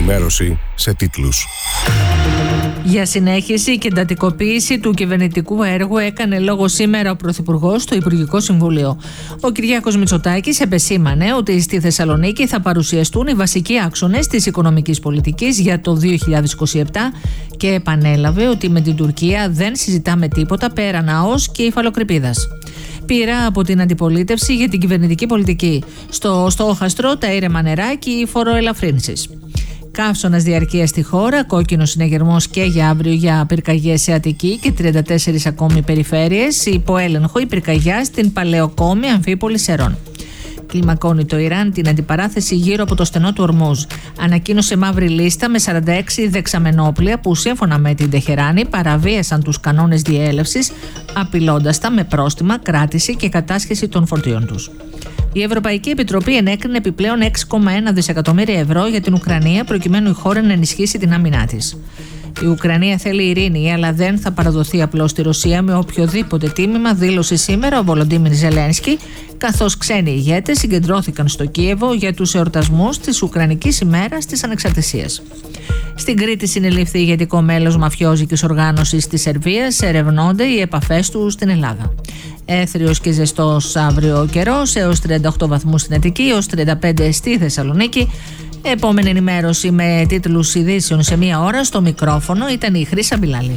ενημέρωση σε τίτλους. Για συνέχιση και εντατικοποίηση του κυβερνητικού έργου έκανε λόγο σήμερα ο Πρωθυπουργός στο Υπουργικό Συμβούλιο. Ο Κυριάκος Μητσοτάκης επεσήμανε ότι στη Θεσσαλονίκη θα παρουσιαστούν οι βασικοί άξονες της οικονομικής πολιτικής για το 2027 και επανέλαβε ότι με την Τουρκία δεν συζητάμε τίποτα πέραν ΑΟΣ και υφαλοκρηπίδας. Πήρα από την αντιπολίτευση για την κυβερνητική πολιτική. Στο στόχαστρο τα ήρεμα νερά και οι φοροελαφρύνσεις. Καύσωνας διαρκείας στη χώρα, κόκκινος συναγερμός και για αύριο για πυρκαγιές σε Αττική και 34 ακόμη περιφέρειες, υπό έλεγχο η πυρκαγιά στην Παλαιοκόμη Αμφίπολη Σερών. Κλιμακώνει το Ιράν την αντιπαράθεση γύρω από το στενό του Ορμούζ. Ανακοίνωσε μαύρη λίστα με 46 δεξαμενόπλια που σύμφωνα με την Τεχεράνη παραβίασαν τους κανόνες διέλευσης, απειλώντας τα με πρόστιμα, κράτηση και κατάσχεση των φορτίων τους. Η Ευρωπαϊκή Επιτροπή ενέκρινε επιπλέον 6,1 δισεκατομμύρια ευρώ για την Ουκρανία προκειμένου η χώρα να ενισχύσει την άμυνά της. Η Ουκρανία θέλει ειρήνη, αλλά δεν θα παραδοθεί απλώς στη Ρωσία με οποιοδήποτε τίμημα, δήλωσε σήμερα ο Βολοντίμιρ Ζελένσκι, καθώς ξένοι ηγέτες συγκεντρώθηκαν στο Κίεβο για τους εορτασμούς της Ουκρανικής ημέρας της Ανεξαρτησίας. Στην Κρήτη συνελήφθη ηγετικό μέλος μαφιόζικης οργάνωσης της Σερβίας, ερευνώνται οι επαφές του στην Ελλάδα. Έθριος και ζεστός αύριο ο καιρός, έως 38 βαθμούς στην Αττική, έως 35 στη Θεσσαλονίκη. Επόμενη ενημέρωση με τίτλους ειδήσεων σε μία ώρα. Στο μικρόφωνο ήταν η Χρύσα Μπιλάλη.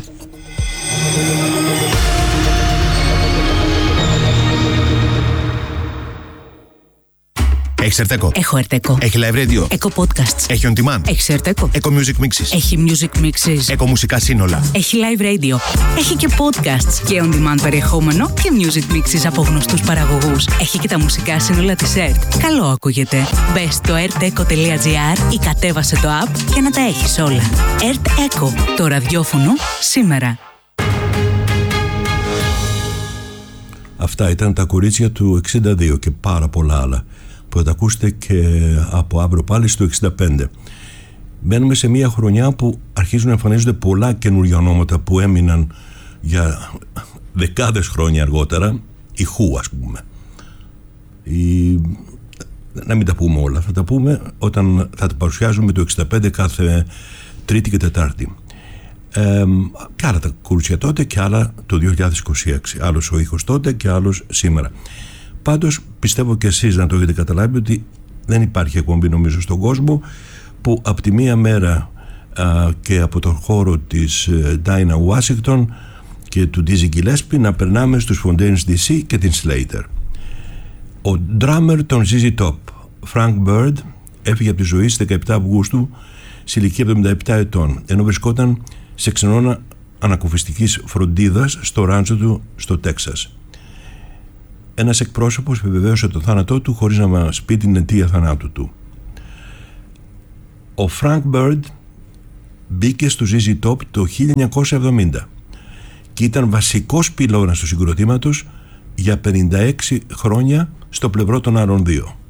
Έχεις Ερτέκο? Έχω Ερτέκο. Έχει live radio? Έχω podcasts. Έχει on demand? Έχει Ερτέκο. Eco Music Mixes? Έχει music mixes. Eco μουσικά σύνολα? Έχει live radio. Έχει και podcasts και on demand περιεχόμενο και music mixes από γνωστούς παραγωγούς. Έχει και τα μουσικά σύνολα της ΕΡΤ. Καλό ακούγεται. Μπες στο erteco.gr ή κατέβασε το app για να τα έχεις όλα. ΕΡΤ Eco. Το ραδιόφωνο σήμερα. Αυτά ήταν τα κορίτσια του 62 και πάρα πολλά άλλα που θα τα ακούσετε και από αύριο πάλι στο 65. Μπαίνουμε σε μια χρονιά που αρχίζουν να εμφανίζονται πολλά καινούργια ονόματα που έμειναν για δεκάδες χρόνια αργότερα. Η Who, ας πούμε. Να μην τα πούμε όλα, θα τα πούμε όταν θα τα παρουσιάζουμε το 65 κάθε Τρίτη και Τετάρτη. Και άλλα τα κορίτσια τότε και άλλα το 2026. Άλλος ο ήχος τότε και άλλος σήμερα. Πάντως πιστεύω και εσείς να το έχετε καταλάβει ότι δεν υπάρχει εκπομπή νομίζω στον κόσμο που από τη μία μέρα και από τον χώρο της Dinah Washington και του Dizzy Gillespie να περνάμε στους Fontaines DC και την Slater. Ο drummer των ZZ Top, Frank Bird, έφυγε από τη ζωή στις 17 Αυγούστου σε ηλικία 77 ετών, ενώ βρισκόταν σε ξενώνα ανακουφιστικής φροντίδας στο ράντσο του στο Τέξας. Ένας εκπρόσωπος επιβεβαίωσε το θάνατό του χωρίς να μας πει την αιτία θανάτου του. Ο Frank Bird μπήκε στο ZZ Top το 1970 και ήταν βασικός πυλώνας του συγκροτήματος για 56 χρόνια στο πλευρό των άλλων δύο.